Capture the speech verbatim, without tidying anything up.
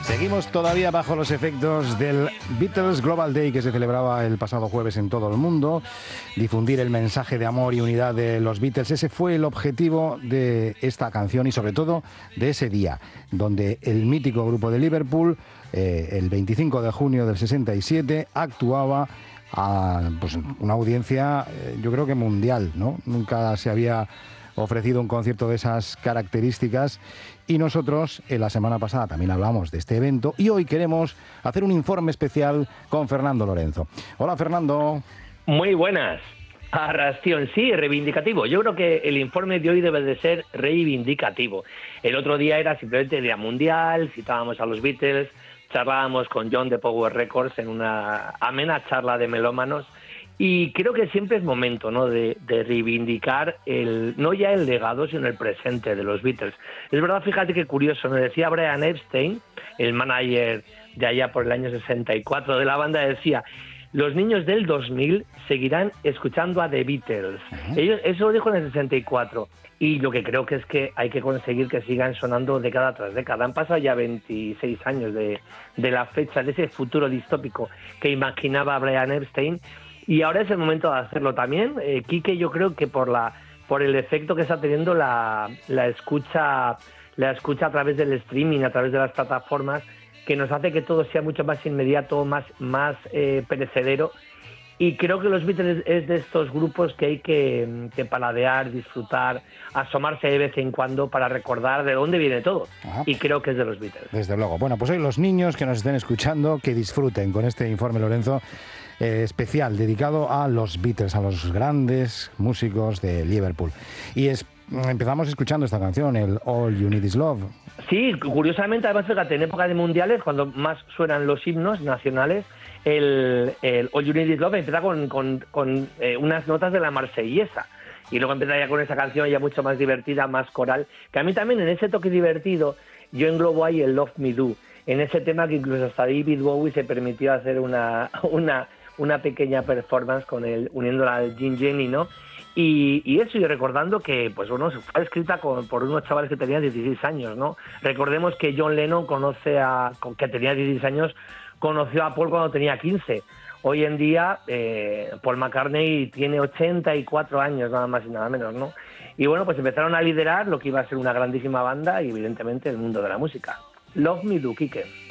Seguimos todavía bajo los efectos del Beatles Global Day que se celebraba el pasado jueves en todo el mundo. Difundir el mensaje de amor y unidad de los Beatles, ese fue el objetivo de esta canción y sobre todo de ese día, donde el mítico grupo de Liverpool, eh, el veinticinco de junio del sesenta y siete, actuaba a pues, una audiencia, eh, yo creo que mundial, ¿no? Nunca se había ofrecido un concierto de esas características y nosotros en la semana pasada también hablamos de este evento y hoy queremos hacer un informe especial con Fernando Lorenzo. Hola, Fernando. Muy buenas. Arrastión, sí, reivindicativo. Yo creo que el informe de hoy debe de ser reivindicativo. El otro día era simplemente Día Mundial, citábamos a los Beatles, charlábamos con John de Power Records en una amena charla de melómanos. Y creo que siempre es momento, ¿no?, de, de reivindicar el no ya el legado, sino el presente de los Beatles. Es verdad, fíjate qué curioso, me decía Brian Epstein, el manager de allá por el año sesenta y cuatro de la banda, decía: los niños del dos mil seguirán escuchando a The Beatles. Uh-huh. Ellos, eso lo dijo en el sesenta y cuatro. Y lo que creo que es que hay que conseguir que sigan sonando década tras década. Han pasado ya veintiséis años de, de la fecha, de ese futuro distópico que imaginaba Brian Epstein. Y ahora es el momento de hacerlo también. Eh, Quique, yo creo que por la por el efecto que está teniendo la, la escucha la escucha a través del streaming, a través de las plataformas, que nos hace que todo sea mucho más inmediato, más, más eh, perecedero. Y creo que los Beatles es de estos grupos que hay que, que paladear, disfrutar, asomarse de vez en cuando para recordar de dónde viene todo. Ajá. Y creo que es de los Beatles. Desde luego. Bueno, pues hoy los niños que nos estén escuchando, que disfruten con este informe, Lorenzo, eh, especial, dedicado a los Beatles, a los grandes músicos de Liverpool. Y es, empezamos escuchando esta canción, el All You Need Is Love. Sí, curiosamente, además, fíjate, en época de mundiales, cuando más suenan los himnos nacionales, el, el All You Need Is Love empieza con, con, con eh, unas notas de la marsellesa. Y luego empieza ya con esa canción ya mucho más divertida, más coral, que a mí también en ese toque divertido yo englobo ahí el Love Me Do, en ese tema que incluso hasta David Bowie se permitió hacer una, una, una pequeña performance con él, uniéndola al Gin Jenny, ¿no? Y, y eso, y recordando que, pues bueno, fue escrita con, por unos chavales que tenían dieciséis años, ¿no? Recordemos que John Lennon conoce a, que tenía dieciséis años, conoció a Paul cuando tenía quince. Hoy en día, eh, Paul McCartney tiene ochenta y cuatro años, nada más y nada menos, ¿no? Y bueno, pues empezaron a liderar lo que iba a ser una grandísima banda y, evidentemente, el mundo de la música. Love Me Do, Quique.